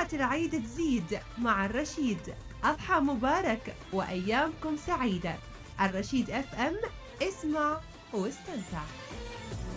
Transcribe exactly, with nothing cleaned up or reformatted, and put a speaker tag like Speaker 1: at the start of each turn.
Speaker 1: فرحة العيد تزيد مع الرشيد. أضحى مبارك وأيامكم سعيدة. الرشيد اف ام، اسمع واستمتع.